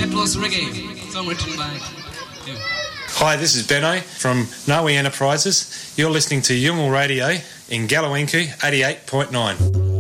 Peplos Reggae, song written by you. Hi, this is Benno from Ngawi Enterprises. You're listening to Yungle Radio in Galawinku 88.9.